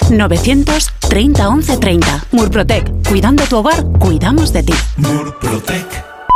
930 11 30. Murprotec. Cuidando tu hogar, cuidamos de ti. Murprotec.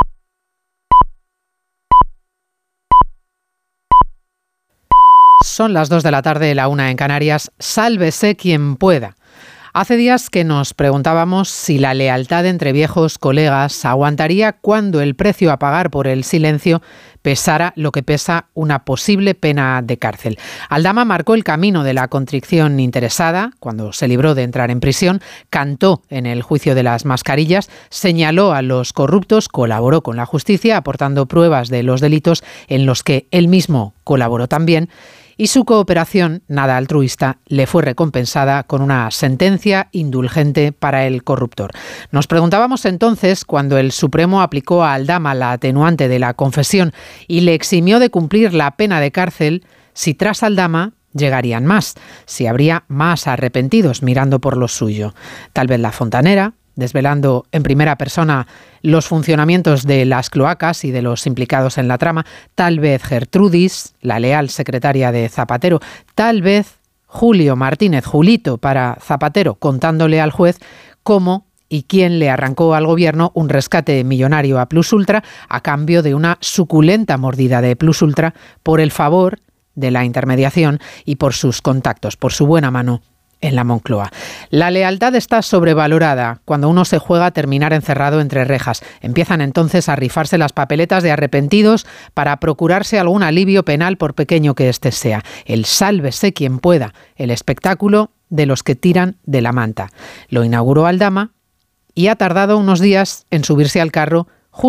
Son las 2 de la tarde, la 1 en Canarias. Sálvese quien pueda. Hace días que nos preguntábamos si la lealtad entre viejos colegas aguantaría cuando el precio a pagar por el silencio pesara lo que pesa una posible pena de cárcel. Aldama marcó el camino de la contrición interesada cuando se libró de entrar en prisión, cantó en el juicio de las mascarillas, señaló a los corruptos, colaboró con la justicia aportando pruebas de los delitos en los que él mismo colaboró también. Y su cooperación, nada altruista, le fue recompensada con una sentencia indulgente para el corruptor. Nos preguntábamos entonces, cuando el Supremo aplicó a Aldama la atenuante de la confesión y le eximió de cumplir la pena de cárcel, si tras Aldama llegarían más, si habría más arrepentidos mirando por lo suyo. Tal vez la fontanera, desvelando en primera persona los funcionamientos de las cloacas y de los implicados en la trama, tal vez Gertrudis, la leal secretaria de Zapatero, tal vez Julio Martínez, Julito para Zapatero, contándole al juez cómo y quién le arrancó al gobierno un rescate millonario a Plus Ultra a cambio de una suculenta mordida de Plus Ultra por el favor de la intermediación y por sus contactos, por su buena mano en la Moncloa. La lealtad está sobrevalorada cuando uno se juega a terminar encerrado entre rejas. Empiezan entonces a rifarse las papeletas de arrepentidos para procurarse algún alivio penal por pequeño que éste sea. El sálvese quien pueda, el espectáculo de los que tiran de la manta. Lo inauguró Aldama y ha tardado unos días en subirse al carro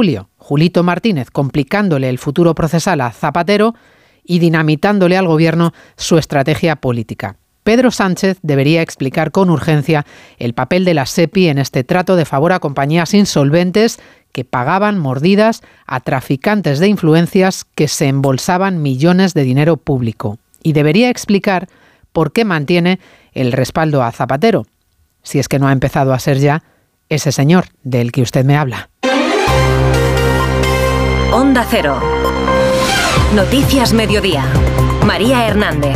Julito Martínez, complicándole el futuro procesal a Zapatero y dinamitándole al gobierno su estrategia política. Pedro Sánchez debería explicar con urgencia el papel de la SEPI en este trato de favor a compañías insolventes que pagaban mordidas a traficantes de influencias que se embolsaban millones de dinero público. Y debería explicar por qué mantiene el respaldo a Zapatero, si es que no ha empezado a ser ya ese señor del que usted me habla. Onda Cero. Noticias Mediodía. María Hernández.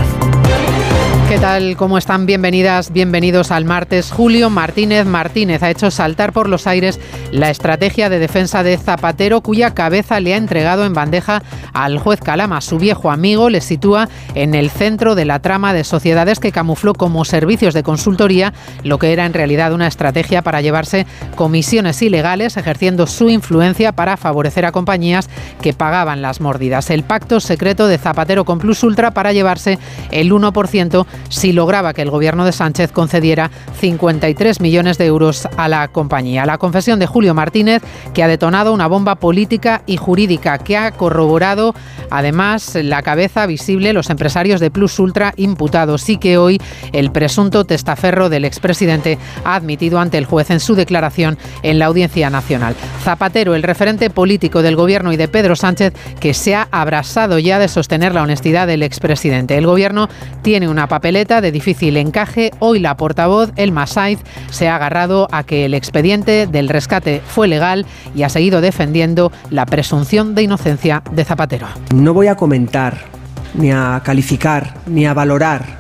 ¿Qué tal? ¿Cómo están? Bienvenidas, bienvenidos al martes. Julio Martínez ha hecho saltar por los aires la estrategia de defensa de Zapatero, cuya cabeza le ha entregado en bandeja al juez Calama. Su viejo amigo le sitúa en el centro de la trama de sociedades que camufló como servicios de consultoría lo que era en realidad una estrategia para llevarse comisiones ilegales, ejerciendo su influencia para favorecer a compañías que pagaban las mordidas. El pacto secreto de Zapatero con Plus Ultra para llevarse el 1% si lograba que el gobierno de Sánchez concediera 53 millones de euros a la compañía. La confesión de Julio Martínez, que ha detonado una bomba política y jurídica, que ha corroborado además la cabeza visible los empresarios de Plus Ultra imputados, y que hoy el presunto testaferro del expresidente ha admitido ante el juez en su declaración en la Audiencia Nacional. Zapatero, el referente político del gobierno y de Pedro Sánchez, que se ha abrasado ya de sostener la honestidad del expresidente. El gobierno tiene una papeleta de difícil encaje. Hoy la portavoz, Elma Saiz, se ha agarrado a que el expediente del rescate fue legal y ha seguido defendiendo la presunción de inocencia de Zapatero. No voy a comentar, ni a calificar, ni a valorar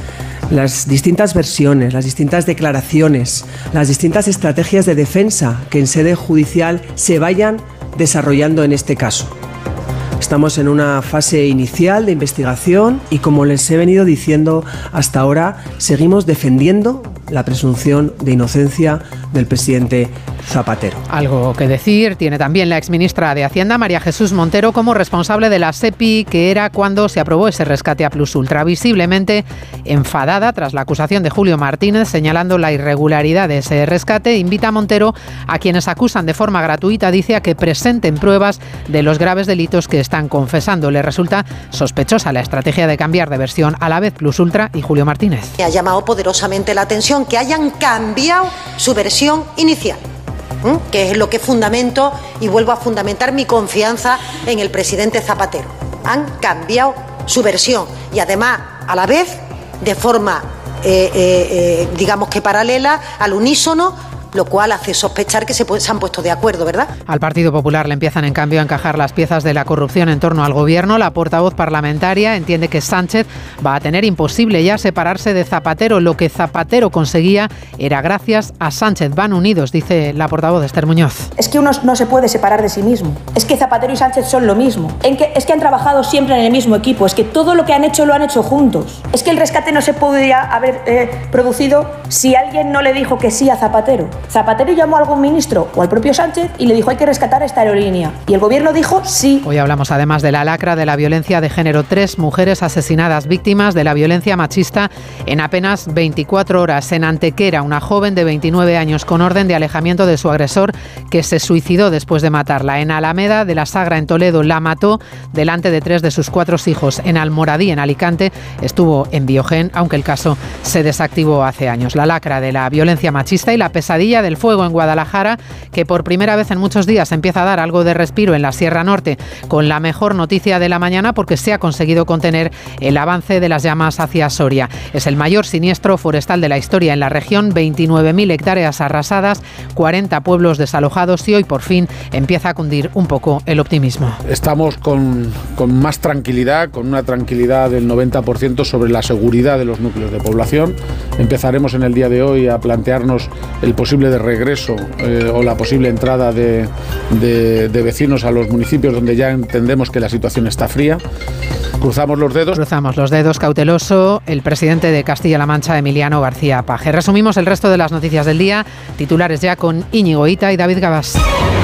las distintas versiones, las distintas declaraciones, las distintas estrategias de defensa que en sede judicial se vayan desarrollando en este caso. Estamos en una fase inicial de investigación y, como les he venido diciendo hasta ahora, seguimos defendiendo la presunción de inocencia del presidente Zapatero. Algo que decir tiene también la exministra de Hacienda, María Jesús Montero, como responsable de la SEPI, que era cuando se aprobó ese rescate a Plus Ultra. Visiblemente enfadada tras la acusación de Julio Martínez señalando la irregularidad de ese rescate, invita a Montero a quienes acusan de forma gratuita, dice, a que presenten pruebas de los graves delitos que están confesando. Le resulta sospechosa la estrategia de cambiar de versión a la vez Plus Ultra y Julio Martínez. Me ha llamado poderosamente la atención que hayan cambiado su versión inicial, que es lo que fundamento y vuelvo a fundamentar mi confianza en el presidente Zapatero. Han cambiado su versión y además a la vez de forma digamos que paralela, al unísono, lo cual hace sospechar que se han puesto de acuerdo, ¿verdad? Al Partido Popular le empiezan en cambio a encajar las piezas de la corrupción en torno al gobierno. La portavoz parlamentaria entiende que Sánchez va a tener imposible ya separarse de Zapatero. Lo que Zapatero conseguía era gracias a Sánchez. Van unidos, dice la portavoz Esther Muñoz. Es que uno no se puede separar de sí mismo. Es que Zapatero y Sánchez son lo mismo. Es que han trabajado siempre en el mismo equipo. Es que todo lo que han hecho lo han hecho juntos. Es que el rescate no se podría haber producido si alguien no le dijo que sí a Zapatero. Zapatero llamó a algún ministro o al propio Sánchez y le dijo hay que rescatar esta aerolínea. Y el gobierno dijo sí. Hoy hablamos además de la lacra de la violencia de género. 3 mujeres asesinadas víctimas de la violencia machista en apenas 24 horas. En Antequera, una joven de 29 años con orden de alejamiento de su agresor que se suicidó después de matarla. En Alameda de la Sagra, en Toledo, la mató delante de 3 de sus 4 hijos. En Almoradí, en Alicante, estuvo en Biogen, aunque el caso se desactivó hace años. La lacra de la violencia machista y la pesadilla del fuego en Guadalajara, que por primera vez en muchos días empieza a dar algo de respiro en la Sierra Norte, con la mejor noticia de la mañana porque se ha conseguido contener el avance de las llamas hacia Soria. Es el mayor siniestro forestal de la historia en la región, 29.000 hectáreas arrasadas, 40 pueblos desalojados y hoy por fin empieza a cundir un poco el optimismo. Estamos con más tranquilidad, con una tranquilidad del 90% sobre la seguridad de los núcleos de población. Empezaremos en el día de hoy a plantearnos el posible de regreso o la posible entrada de vecinos a los municipios donde ya entendemos que la situación está fría. Cruzamos los dedos. Cruzamos los dedos, cauteloso, el presidente de Castilla-La Mancha, Emiliano García Paje. Resumimos el resto de las noticias del día. Titulares ya con Íñigo Hita y David Gabás.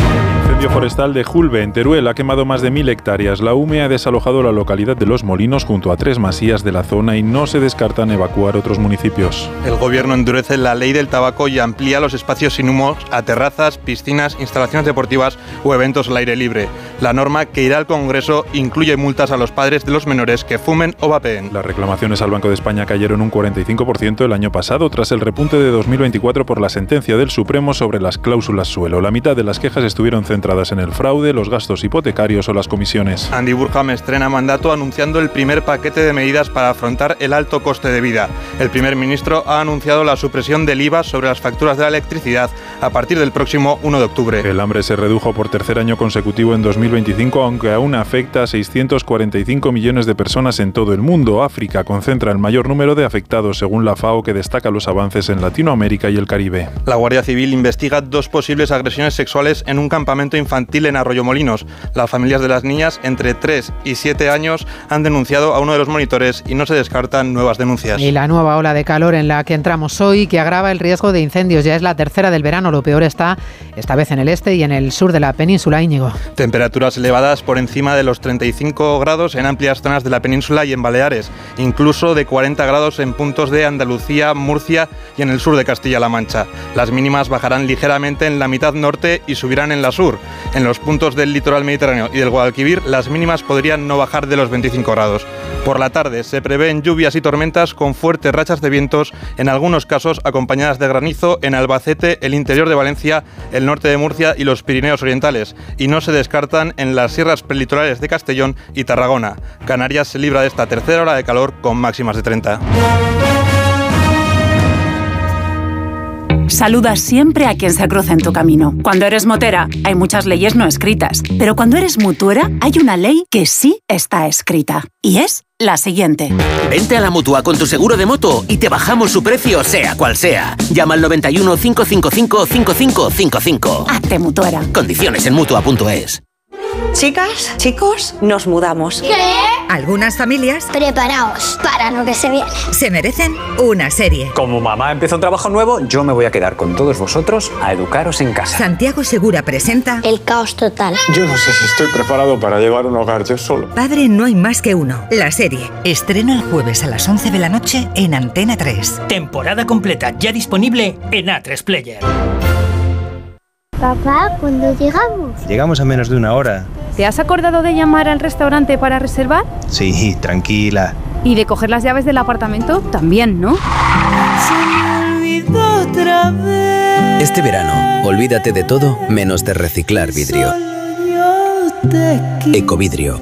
El incendio forestal de Julbe, en Teruel, ha quemado más de 1.000 hectáreas. La UME ha desalojado la localidad de Los Molinos junto a 3 masías de la zona y no se descartan evacuar otros municipios. El gobierno endurece la ley del tabaco y amplía los espacios sin humo a terrazas, piscinas, instalaciones deportivas o eventos al aire libre. La norma que irá al Congreso incluye multas a los padres de los menores que fumen o vapeen. Las reclamaciones al Banco de España cayeron un 45% el año pasado tras el repunte de 2024 por la sentencia del Supremo sobre las cláusulas suelo. La mitad de las quejas estuvieron centradas en el fraude, los gastos hipotecarios o las comisiones. Andy Burham estrena mandato anunciando el primer paquete de medidas para afrontar el alto coste de vida. El primer ministro ha anunciado la supresión del IVA sobre las facturas de la electricidad a partir del próximo 1 de octubre. El hambre se redujo por tercer año consecutivo en 2025, aunque aún afecta a 645 millones de personas en todo el mundo. África concentra el mayor número de afectados, según la FAO, que destaca los avances en Latinoamérica y el Caribe. La Guardia Civil investiga 2 posibles agresiones sexuales en un campamento infantil en Arroyomolinos. Las familias de las niñas entre 3 y 7 años han denunciado a uno de los monitores y no se descartan nuevas denuncias. Y la nueva ola de calor en la que entramos hoy, que agrava el riesgo de incendios, ya es la tercera del verano. Lo peor está esta vez en el este y en el sur de la península, Íñigo. Temperaturas elevadas por encima de los 35 grados en amplias zonas de la península y en Baleares, incluso de 40 grados en puntos de Andalucía, Murcia y en el sur de Castilla-La Mancha. Las mínimas bajarán ligeramente en la mitad norte y subirán en la sur. En los puntos del litoral mediterráneo y del Guadalquivir, las mínimas podrían no bajar de los 25 grados. Por la tarde se prevén lluvias y tormentas con fuertes rachas de vientos, en algunos casos acompañadas de granizo en Albacete, el interior de Valencia, el norte de Murcia y los Pirineos orientales, y no se descartan en las sierras prelitorales de Castellón y Tarragona. Canarias se libra de esta tercera ola de calor con máximas de 30. Saluda siempre a quien se cruza en tu camino. Cuando eres motera, hay muchas leyes no escritas. Pero cuando eres mutuera, hay una ley que sí está escrita. Y es la siguiente. Vente a la Mutua con tu seguro de moto y te bajamos su precio, sea cual sea. Llama al 91 555 5555. Hazte mutuera. Condiciones en Mutua.es. Chicas, chicos, nos mudamos. ¿Qué? Algunas familias... Preparaos para lo que se viene. Se merecen una serie. Como mamá empieza un trabajo nuevo, yo me voy a quedar con todos vosotros a educaros en casa. Santiago Segura presenta... El caos total. Yo no sé si estoy preparado para llevar un hogar yo solo. Padre no hay más que uno. La serie. Estrena el jueves a las 11 de la noche en Antena 3. Temporada completa ya disponible en A3 Player. Papá, ¿cuándo llegamos? Llegamos en menos de una hora. ¿Te has acordado de llamar al restaurante para reservar? Sí, tranquila. ¿Y de coger las llaves del apartamento? También, ¿no? Este verano, olvídate de todo menos de reciclar vidrio. Ecovidrio.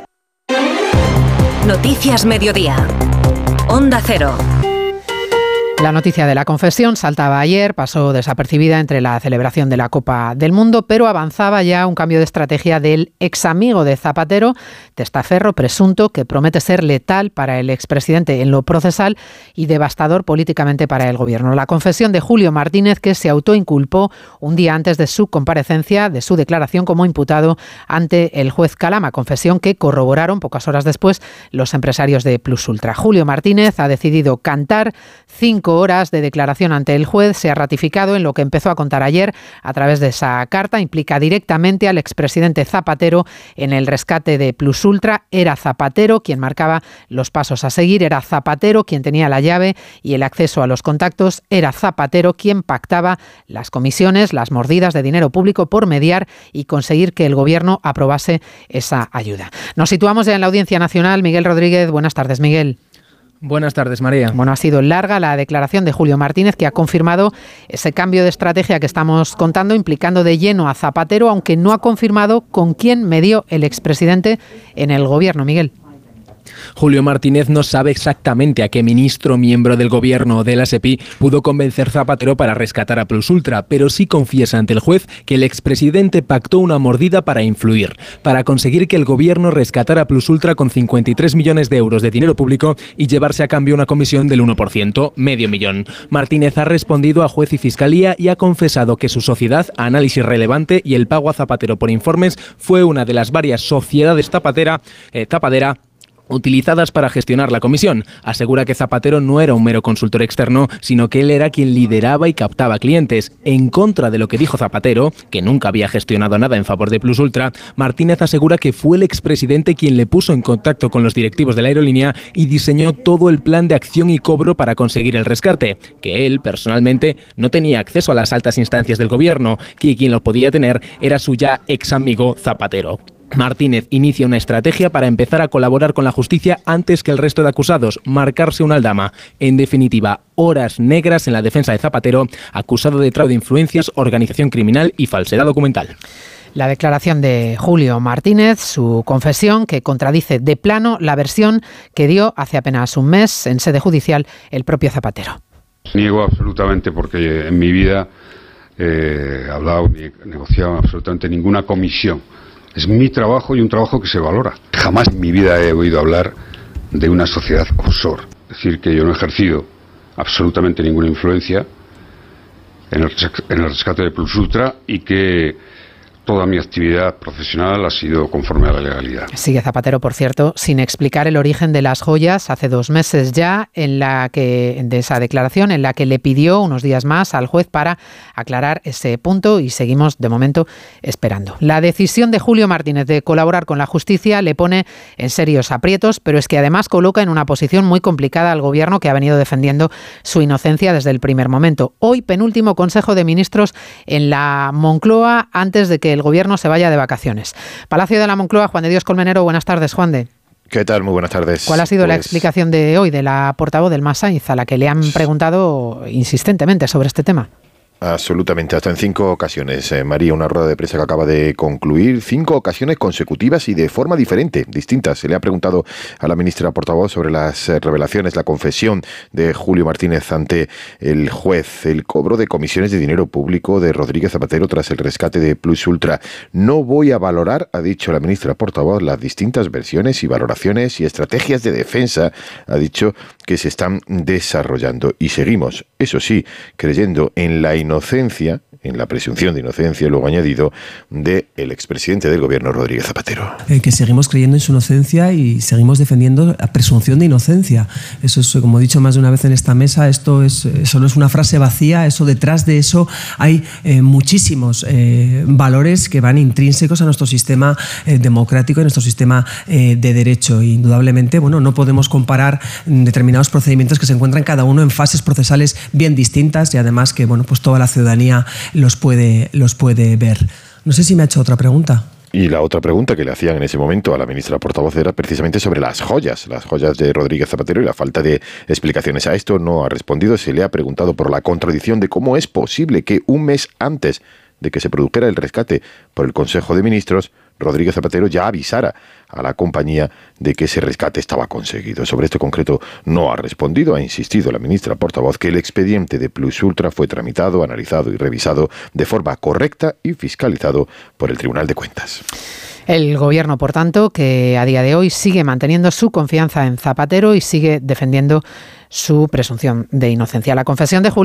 Noticias Mediodía. Onda Cero. La noticia de la confesión saltaba ayer, pasó desapercibida entre la celebración de la Copa del Mundo, pero avanzaba ya un cambio de estrategia del ex amigo de Zapatero, testaferro presunto que promete ser letal para el expresidente en lo procesal y devastador políticamente para el gobierno. La confesión de Julio Martínez, que se autoinculpó un día antes de su comparecencia, de su declaración como imputado ante el juez Calama, confesión que corroboraron pocas horas después los empresarios de Plus Ultra. Julio Martínez ha decidido cantar 5 horas de declaración ante el juez, se ha ratificado en lo que empezó a contar ayer a través de esa carta, implica directamente al expresidente Zapatero en el rescate de Plus Ultra. Era Zapatero quien marcaba los pasos a seguir, era Zapatero quien tenía la llave y el acceso a los contactos, era Zapatero quien pactaba las comisiones, las mordidas de dinero público por mediar y conseguir que el gobierno aprobase esa ayuda. Nos situamos ya en la Audiencia Nacional. Miguel Rodríguez, buenas tardes, Miguel. Buenas tardes, María. Bueno, ha sido larga la declaración de Julio Martínez, que ha confirmado ese cambio de estrategia que estamos contando, implicando de lleno a Zapatero, aunque no ha confirmado con quién medió el expresidente en el gobierno. Miguel. Julio Martínez no sabe exactamente a qué ministro miembro del gobierno de la SEPI pudo convencer Zapatero para rescatar a Plus Ultra, pero sí confiesa ante el juez que el expresidente pactó una mordida para influir, para conseguir que el gobierno rescatara a Plus Ultra con 53 millones de euros de dinero público y llevarse a cambio una comisión del 1%, medio millón. Martínez ha respondido a juez y fiscalía y ha confesado que su sociedad, Análisis Relevante, y el pago a Zapatero por informes fue una de las varias sociedades Zapadera utilizadas para gestionar la comisión. Asegura que Zapatero no era un mero consultor externo, sino que él era quien lideraba y captaba clientes. En contra de lo que dijo Zapatero, que nunca había gestionado nada en favor de Plus Ultra, Martínez asegura que fue el expresidente quien le puso en contacto con los directivos de la aerolínea y diseñó todo el plan de acción y cobro para conseguir el rescate, que él, personalmente, no tenía acceso a las altas instancias del gobierno, que quien lo podía tener era su ya ex amigo Zapatero. Martínez inicia una estrategia para empezar a colaborar con la justicia antes que el resto de acusados, marcarse una aldama. En definitiva, horas negras en la defensa de Zapatero, acusado de tráfico de influencias, organización criminal y falsedad documental. La declaración de Julio Martínez, su confesión, que contradice de plano la versión que dio hace apenas un mes en sede judicial el propio Zapatero. Niego absolutamente, porque en mi vida he hablado ni he negociado absolutamente ninguna comisión. Es mi trabajo y un trabajo que se valora. Jamás en mi vida he oído hablar de una sociedad offshore. Es decir, que yo no he ejercido absolutamente ninguna influencia en el rescate de Plus Ultra y que toda mi actividad profesional ha sido conforme a la legalidad. Sigue Zapatero, por cierto, sin explicar el origen de las joyas hace 2 meses ya, de esa declaración en la que le pidió unos días más al juez para aclarar ese punto y seguimos de momento esperando. La decisión de Julio Martínez de colaborar con la justicia le pone en serios aprietos, pero es que además coloca en una posición muy complicada al gobierno, que ha venido defendiendo su inocencia desde el primer momento. Hoy, penúltimo Consejo de Ministros en la Moncloa antes de que el gobierno se vaya de vacaciones. Palacio de la Moncloa, Juan de Dios Colmenero, buenas tardes, Juan de. ¿Qué tal? Muy buenas tardes. ¿Cuál ha sido la explicación de hoy de la portavoz del MAS Sainz, a la que le han preguntado insistentemente sobre este tema? Absolutamente, hasta en 5 ocasiones. María, una rueda de prensa que acaba de concluir, 5 ocasiones consecutivas y de forma diferente, distinta. Se le ha preguntado a la ministra portavoz sobre las revelaciones, la confesión de Julio Martínez ante el juez, el cobro de comisiones de dinero público de Rodríguez Zapatero tras el rescate de Plus Ultra. No voy a valorar, ha dicho la ministra portavoz, las distintas versiones y valoraciones y estrategias de defensa, ha dicho, que se están desarrollando. Y seguimos, eso sí, creyendo en la inocencia, en la presunción de inocencia, luego añadido, del expresidente del gobierno, Rodríguez Zapatero. Que seguimos creyendo en su inocencia y seguimos defendiendo la presunción de inocencia. Eso es, como he dicho más de una vez en esta mesa, eso no es una frase vacía, eso detrás de eso hay muchísimos valores que van intrínsecos a nuestro sistema democrático y nuestro sistema de derecho. E indudablemente, no podemos comparar determinados procedimientos que se encuentran cada uno en fases procesales bien distintas y además que pues toda la ciudadanía los puede ver. No sé si me ha hecho otra pregunta. Y la otra pregunta que le hacían en ese momento a la ministra portavoz era precisamente sobre las joyas de Rodríguez Zapatero y la falta de explicaciones. A esto no ha respondido. Se le ha preguntado por la contradicción de cómo es posible que un mes antes de que se produjera el rescate por el Consejo de Ministros, Rodríguez Zapatero ya avisara a la compañía de que ese rescate estaba conseguido. Sobre esto concreto no ha respondido. Ha insistido la ministra portavoz que el expediente de Plus Ultra fue tramitado, analizado y revisado de forma correcta y fiscalizado por el Tribunal de Cuentas. El Gobierno, por tanto, que a día de hoy sigue manteniendo su confianza en Zapatero y sigue defendiendo su presunción de inocencia. La confesión de Julián